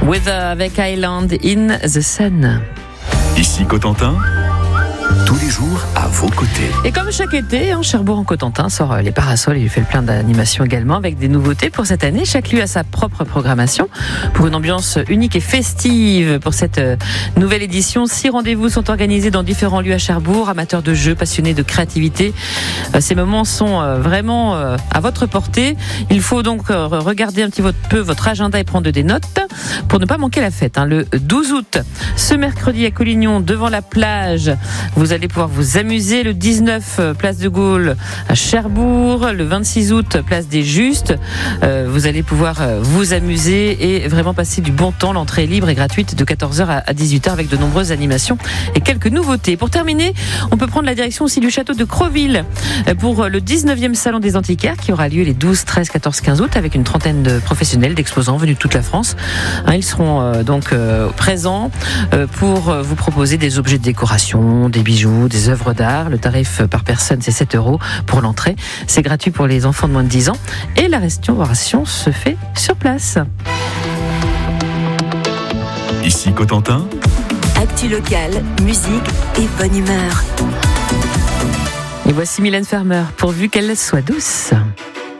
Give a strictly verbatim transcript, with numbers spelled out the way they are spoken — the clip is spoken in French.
Weather avec Island in the Sun. Ici Cotentin, tous les jours à vos côtés. Et comme chaque été, hein, Cherbourg en Cotentin sort les parasols et lui fait plein d'animations également avec des nouveautés pour cette année. Chaque lieu a sa propre programmation pour une ambiance unique et festive. Pour cette nouvelle édition, six rendez-vous sont organisés dans différents lieux à Cherbourg. Amateurs de jeux, passionnés de créativité, ces moments sont vraiment à votre portée. Il faut donc regarder un petit peu votre agenda et prendre des notes pour ne pas manquer la fête. Le douze août, ce mercredi à Collignon, devant la plage, vous allez pouvoir vous amuser. Le dix-neuf, place de Gaulle à Cherbourg. Le vingt-six août, place des Justes. Euh, vous allez pouvoir vous amuser et vraiment passer du bon temps. L'entrée est libre et gratuite de quatorze heures à dix-huit heures avec de nombreuses animations et quelques nouveautés. Pour terminer, on peut prendre la direction aussi du château de Creville pour le dix-neuvième salon des antiquaires qui aura lieu les douze, treize, quatorze, quinze août avec une trentaine de professionnels, d'exposants venus de toute la France. Ils seront euh, donc euh, présents euh, pour vous proposer des objets de décoration, des bijoux, des œuvres d'art. Le tarif par personne, c'est sept euros pour l'entrée. C'est gratuit pour les enfants de moins de dix ans. Et la restauration se fait sur place. Ici Cotentin, actu locale, musique et bonne humeur. Et voici Mylène Farmer, pourvu qu'elle soit douce.